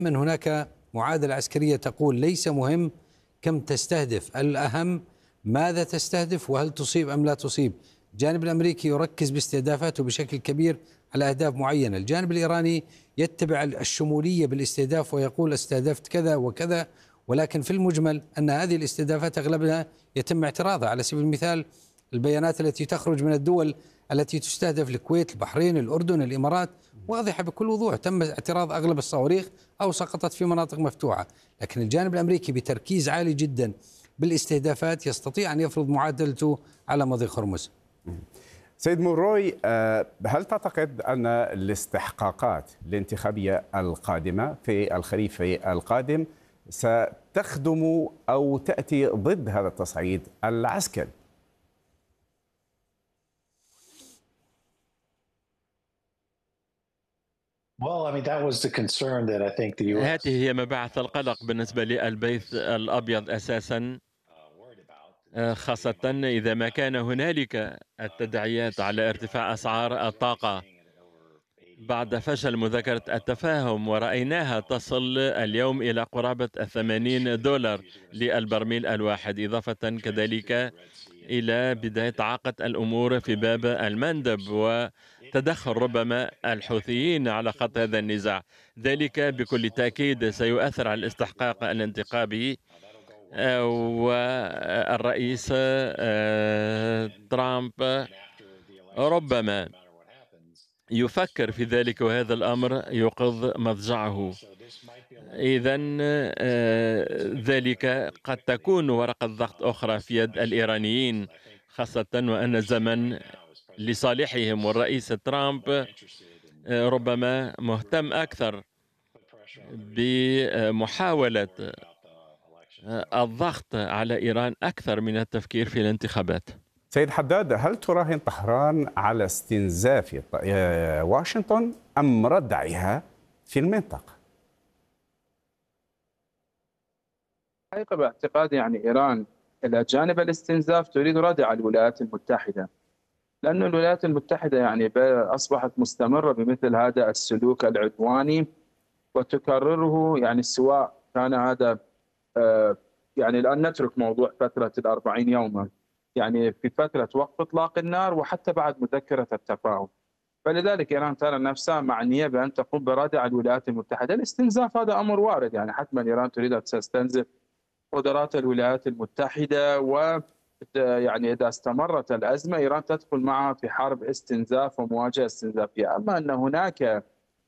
من هناك معادلة عسكرية تقول ليس مهم كم تستهدف، الأهم ماذا تستهدف وهل تصيب أم لا تصيب. الجانب الأمريكي يركز باستهدافاته بشكل كبير على أهداف معينة، الجانب الإيراني يتبع الشمولية بالاستهداف ويقول استهدفت كذا وكذا، ولكن في المجمل أن هذه الاستهدافات أغلبها يتم اعتراضها. على سبيل المثال البيانات التي تخرج من الدول التي تستهدف، الكويت، البحرين، الأردن، الإمارات، واضحة بكل وضوح، تم اعتراض أغلب الصواريخ أو سقطت في مناطق مفتوحة. لكن الجانب الأمريكي بتركيز عالي جدا بالاستهدافات يستطيع أن يفرض معادلته على مضيق هرمز. سيد موروي، هل تعتقد أن الاستحقاقات الانتخابية القادمة في الخريف القادم ستخدم أو تأتي ضد هذا التصعيد العسكري؟ هذه هي مباعث القلق بالنسبة للبيت الأبيض أساسا، خاصة إذا ما كان هنالك التداعيات على ارتفاع أسعار الطاقة بعد فشل مذاكرة التفاهم، ورأيناها تصل اليوم إلى قرابة $80 للبرميل الواحد، إضافة كذلك إلى بداية إعاقة الأمور في باب المندب وتدخل ربما الحوثيين على خط هذا النزاع. ذلك بكل تأكيد سيؤثر على الاستحقاق الانتخابي، والرئيس ترامب ربما يفكر في ذلك، وهذا الأمر يوقظ مضجعه. إذن ذلك قد تكون ورقة ضغط أخرى في يد الإيرانيين، خاصة وأن الزمن لصالحهم، والرئيس ترامب ربما مهتم أكثر بمحاولة الضغط على إيران أكثر من التفكير في الانتخابات. سيد حداد، هل تراهن طهران على استنزاف واشنطن أم ردعها في المنطقة؟ حقيقة باعتقادي يعني إيران إلى جانب الاستنزاف تريد ردع الولايات المتحدة، لأن الولايات المتحدة يعني أصبحت مستمرة بمثل هذا السلوك العدواني وتكرره، يعني سواء كان هذا يعني الآن نترك موضوع فترة 40 يوما، يعني في فترة وقف إطلاق النار وحتى بعد مذكرة التفاهم. فلذلك إيران ترى نفسها معنية بأن تقوم بردع الولايات المتحدة. الاستنزاف هذا أمر وارد، يعني حتما إيران تريد أن تستنزف قدرات الولايات المتحدة، و يعني إذا استمرت الأزمة إيران تدخل معها في حرب استنزاف ومواجهة استنزافية. أما أن هناك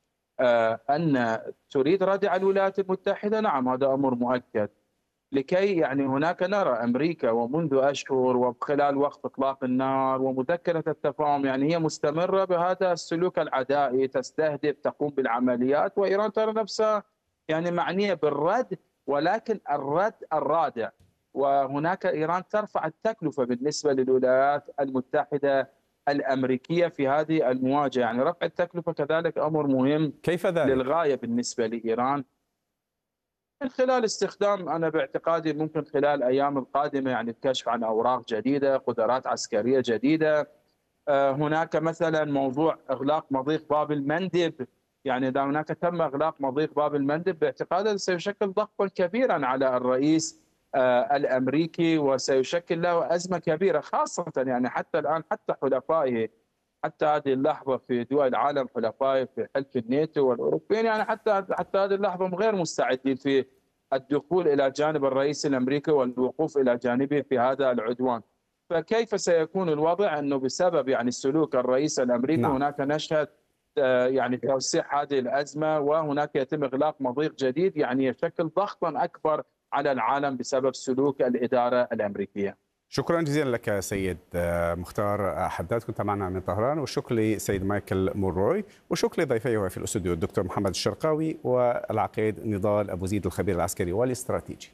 أن تريد ردع الولايات المتحدة، نعم هذا أمر مؤكد، لكي يعني هناك نرى أمريكا ومنذ أشهر وخلال وقف إطلاق النار ومذكرة التفاهم يعني هي مستمرة بهذا السلوك العدائي، تستهدف، تقوم بالعمليات، وإيران ترى نفسها يعني معنية بالرد، ولكن الرد الرادع. وهناك إيران ترفع التكلفة بالنسبة للولايات المتحدة الأمريكية في هذه المواجهة، يعني رفع التكلفة كذلك أمر مهم كيف ذلك؟ للغاية بالنسبة لإيران، من خلال استخدام، أنا باعتقادي ممكن خلال الأيام القادمة يعني الكشف عن أوراق جديدة، قدرات عسكرية جديدة. هناك مثلا موضوع إغلاق مضيق باب المندب، يعني إذا هناك تم إغلاق مضيق باب المندب باعتقادي سيشكل ضغطا كبيرا على الرئيس الأمريكي، وسيشكل له أزمة كبيرة، خاصة يعني حتى الآن حتى حلفائه حتى هذه اللحظة في دول العالم، حلفائه في حلف الناتو والأوروبيين، يعني حتى هذه اللحظة هم غير مستعدين في الدخول إلى جانب الرئيس الأمريكي والوقوف إلى جانبه في هذا العدوان. فكيف سيكون الوضع أنه بسبب يعني سلوك الرئيس الأمريكي نعم. هناك نشهد يعني توسيع هذه الأزمة، وهناك يتم إغلاق مضيق جديد، يعني يشكل ضغطا أكبر على العالم بسبب سلوك الإدارة الأمريكية. شكرا جزيلا لك سيد مختار حداد، كنت معنا من طهران، والشكر لسيد مايكل موروي، وشكر لضيفيه في الاستوديو الدكتور محمد الشرقاوي والعقيد نضال أبو زيد الخبير العسكري والاستراتيجي.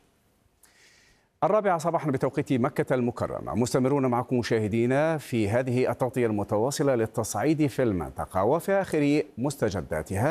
4 صباحا بتوقيت مكة المكرمة، مستمرون معكم مشاهدينا في هذه التغطية المتواصلة للتصعيد في المنطقة وفي آخر مستجداتها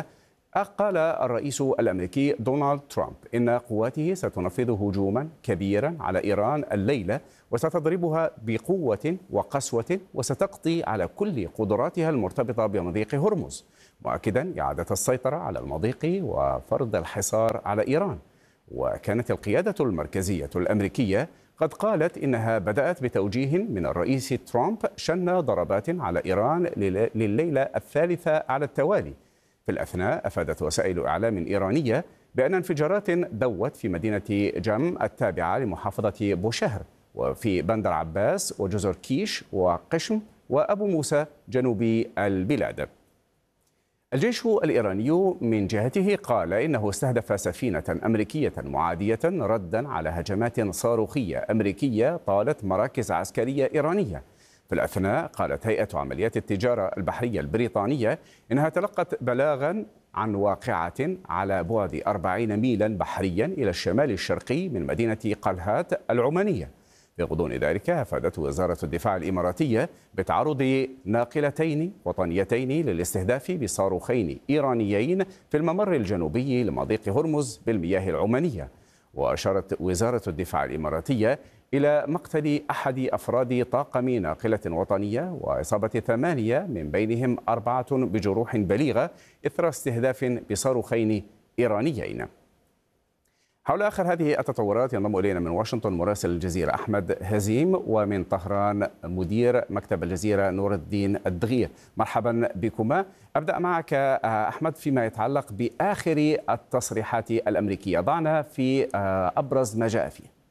قال الرئيس الأمريكي دونالد ترامب إن قواته ستنفذ هجوما كبيرا على إيران الليلة وستضربها بقوة وقسوة وستقضي على كل قدراتها المرتبطة بمضيق هرمز، مؤكدا إعادة السيطرة على المضيق وفرض الحصار على إيران. وكانت القيادة المركزية الأمريكية قد قالت إنها بدأت بتوجيه من الرئيس ترامب شن ضربات على إيران لليلة الثالثة على التوالي. في الأثناء أفادت وسائل إعلام إيرانية بأن انفجارات دوت في مدينة جم التابعة لمحافظة بوشهر وفي بندر عباس وجزر كيش وقشم وأبو موسى جنوب البلاد. الجيش الإيراني من جهته قال إنه استهدف سفينة أمريكية معادية ردا على هجمات صاروخية أمريكية طالت مراكز عسكرية إيرانية. في الأثناء قالت هيئة عمليات التجارة البحرية البريطانية إنها تلقت بلاغا عن واقعة على بعد 40 ميلا بحريا إلى الشمال الشرقي من مدينة قلهات العمانية. في غضون ذلك أفادت وزارة الدفاع الإماراتية بتعرض ناقلتين وطنيتين للاستهداف بصاروخين إيرانيين في الممر الجنوبي لمضيق هرمز بالمياه العمانية. وأشارت وزارة الدفاع الإماراتية إلى مقتل أحد أفراد طاقم ناقلة وطنية وإصابة 8 من بينهم 4 بجروح بليغة إثر استهداف بصاروخين إيرانيين. حول آخر هذه التطورات ينضم إلينا من واشنطن مراسل الجزيرة أحمد هزيم، ومن طهران مدير مكتب الجزيرة نور الدين الدغير. مرحبا بكما. أبدأ معك أحمد فيما يتعلق بآخر التصريحات الأمريكية، ضعنا في أبرز ما جاء فيه.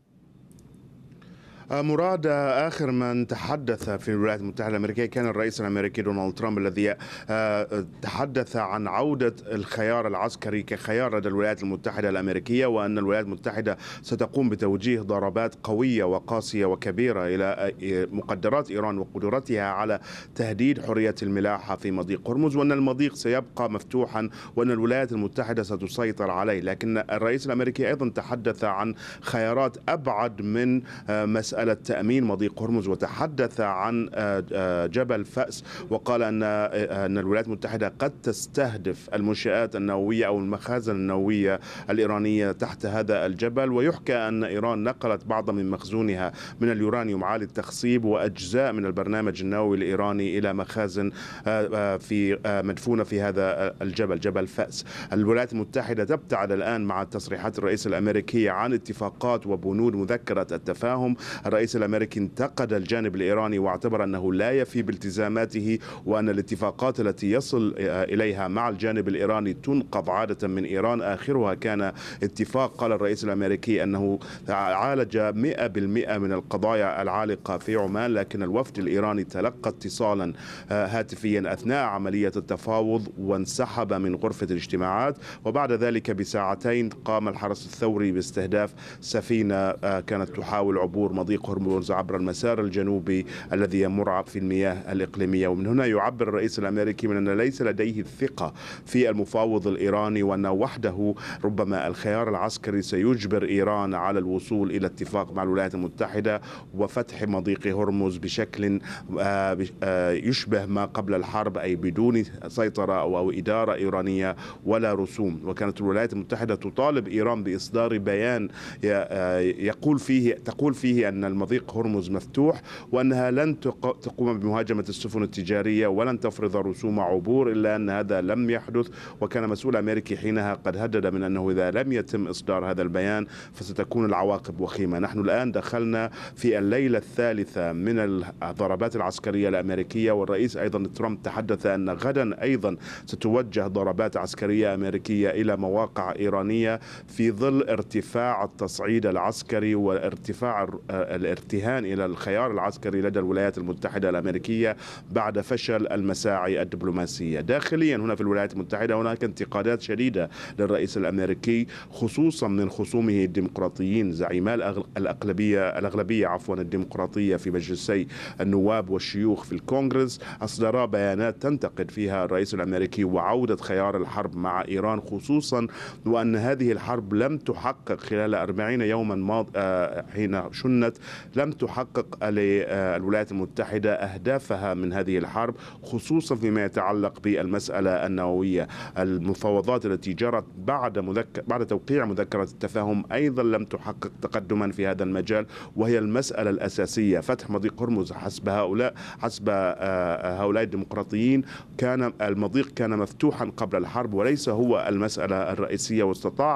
مراد، آخر من تحدث في الولايات المتحدة الأمريكية كان الرئيس الأمريكي دونالد ترامب، الذي تحدث عن عودة الخيار العسكري كخيار لدى الولايات المتحدة الأمريكية، وأن الولايات المتحدة ستقوم بتوجيه ضربات قوية وقاسية وكبيرة إلى مقدرات إيران وقدرتها على تهديد حرية الملاحة في مضيق هرمز، وأن المضيق سيبقى مفتوحا وأن الولايات المتحدة ستسيطر عليه. لكن الرئيس الأمريكي أيضا تحدث عن خيارات أبعد من مسألة تأمين مضيق هرمز، وتحدث عن جبل فأس، وقال أن الولايات المتحدة قد تستهدف المنشآت النووية أو المخازن النووية الإيرانية تحت هذا الجبل. ويحكى أن إيران نقلت بعض من مخزونها من اليورانيوم عالي التخصيب وأجزاء من البرنامج النووي الإيراني إلى مخازن في مدفونة في هذا الجبل، جبل فأس. الولايات المتحدة تبتعد الآن مع تصريحات الرئيس الأمريكي عن اتفاقات وبنود مذكرة التفاهم. الرئيس الأمريكي انتقد الجانب الإيراني واعتبر أنه لا يفي بالتزاماته، وأن الاتفاقات التي يصل إليها مع الجانب الإيراني تنقض عادة من إيران. آخرها كان اتفاق قال الرئيس الأمريكي أنه عالج 100% من القضايا العالقة في عمان، لكن الوفد الإيراني تلقى اتصالا هاتفيا أثناء عملية التفاوض وانسحب من غرفة الاجتماعات. وبعد ذلك بساعتين قام الحرس الثوري باستهداف سفينة كانت تحاول عبور مضيق هرمز عبر المسار الجنوبي الذي يمر في المياه الإقليمية. ومن هنا يعبر الرئيس الأمريكي من أن ليس لديه الثقة في المفاوض الإيراني، وأن وحده ربما الخيار العسكري سيجبر إيران على الوصول إلى اتفاق مع الولايات المتحدة وفتح مضيق هرمز بشكل يشبه ما قبل الحرب، أي بدون سيطرة أو إدارة إيرانية ولا رسوم. وكانت الولايات المتحدة تطالب إيران بإصدار بيان تقول فيه أن المضيق هرمز مفتوح، وأنها لن تقوم بمهاجمة السفن التجارية ولن تفرض رسوم عبور، إلا أن هذا لم يحدث. وكان مسؤول أمريكي حينها قد هدد من أنه إذا لم يتم إصدار هذا البيان فستكون العواقب وخيمة. نحن الآن دخلنا في الليلة الثالثة من الضربات العسكرية الأمريكية، والرئيس أيضا ترامب تحدث أن غدا أيضا ستوجه ضربات عسكرية أمريكية إلى مواقع إيرانية في ظل ارتفاع التصعيد العسكري وارتفاع الارتهان إلى الخيار العسكري لدى الولايات المتحدة الأمريكية بعد فشل المساعي الدبلوماسية. داخليا هنا في الولايات المتحدة هناك انتقادات شديدة للرئيس الأمريكي، خصوصا من خصومه الديمقراطيين زعيما الأغلبية الديمقراطية في مجلسي النواب والشيوخ في الكونغرس، أصدرا بيانات تنتقد فيها الرئيس الأمريكي وعودة خيار الحرب مع إيران، خصوصا وأن هذه الحرب لم تحقق خلال 40 يوما حين شنت لم تحقق للولايات المتحدة أهدافها من هذه الحرب، خصوصا فيما يتعلق بالمسألة النووية. المفاوضات التي جرت بعد توقيع مذكرة التفاهم أيضا لم تحقق تقدما في هذا المجال، وهي المسألة الأساسية فتح مضيق هرمز. حسب هؤلاء الديمقراطيين كان المضيق مفتوحا قبل الحرب وليس هو المسألة الرئيسية، واستطاع